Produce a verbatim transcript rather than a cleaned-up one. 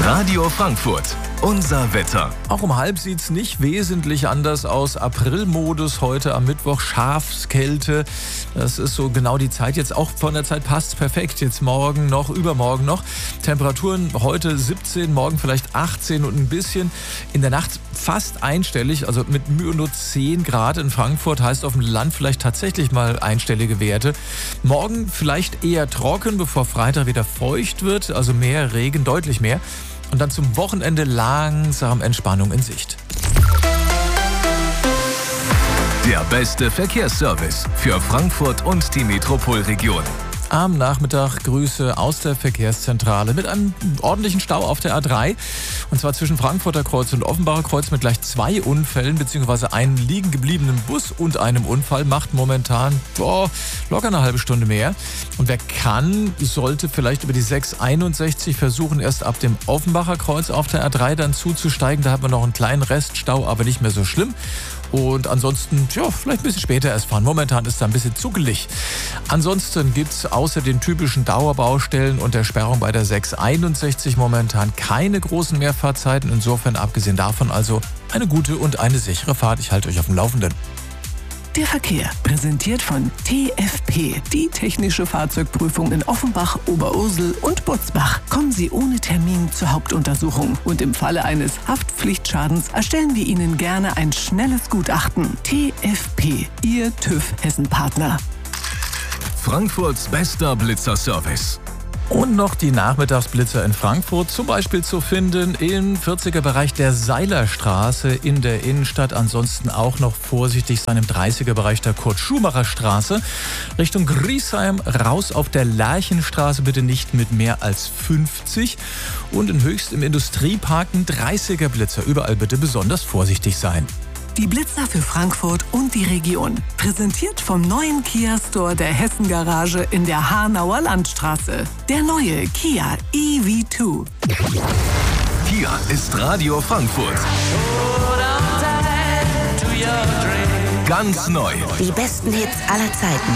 Radio Frankfurt, unser Wetter. Auch um halb sieht es nicht wesentlich anders aus. Aprilmodus heute am Mittwoch, Schafskälte. Das ist so genau die Zeit. Jetzt auch von der Zeit passt es perfekt. Jetzt morgen noch, übermorgen noch. Temperaturen heute siebzehn, morgen vielleicht achtzehn und ein bisschen. In der Nacht fast einstellig, also mit Mühe nur zehn Grad in Frankfurt. Heißt auf dem Land vielleicht tatsächlich mal einstellige Werte. Morgen vielleicht eher trocken, bevor Freitag wieder feucht wird. Also mehr Regen, deutlich mehr. Und dann zum Wochenende langsam Entspannung in Sicht. Der beste Verkehrsservice für Frankfurt und die Metropolregion. Am Nachmittag Grüße aus der Verkehrszentrale mit einem ordentlichen Stau auf der A drei. Und zwar zwischen Frankfurter Kreuz und Offenbacher Kreuz mit gleich zwei Unfällen bzw. einem liegen gebliebenen Bus und einem Unfall. Macht momentan boah, locker eine halbe Stunde mehr. Und wer kann, sollte vielleicht über die sechs einundsechzig versuchen, erst ab dem Offenbacher Kreuz auf der A drei dann zuzusteigen. Da hat man noch einen kleinen Reststau, aber nicht mehr so schlimm. Und ansonsten, ja, vielleicht ein bisschen später erst fahren. Momentan ist da ein bisschen zuckelig. Ansonsten gibt es außer den typischen Dauerbaustellen und der Sperrung bei der sechs einundsechzig momentan keine großen Mehrfahrtzeiten. Insofern, abgesehen davon, also eine gute und eine sichere Fahrt. Ich halte euch auf dem Laufenden. Der Verkehr, präsentiert von T F P, die technische Fahrzeugprüfung in Offenbach, Oberursel und Butzbach. Kommen Sie ohne Termin zur Hauptuntersuchung und im Falle eines Haftpflichtschadens erstellen wir Ihnen gerne ein schnelles Gutachten. T F P, Ihr TÜV Hessen-Partner. Frankfurts bester Blitzerservice. Und noch die Nachmittagsblitzer in Frankfurt, zum Beispiel zu finden im vierziger Bereich der Seilerstraße in der Innenstadt. Ansonsten auch noch vorsichtig sein im dreißiger Bereich der Kurt-Schumacher-Straße. Richtung Griesheim raus auf der Lerchenstraße bitte nicht mit mehr als fünfzig. Und in Höchst im Industriepark ein dreißiger Blitzer. Überall bitte besonders vorsichtig sein. Die Blitzer für Frankfurt und die Region. Präsentiert vom neuen Kia Store der Hessen Garage in der Hanauer Landstraße. Der neue Kia E V zwei. Hier ist Radio Frankfurt. Ganz neu. Die besten Hits aller Zeiten.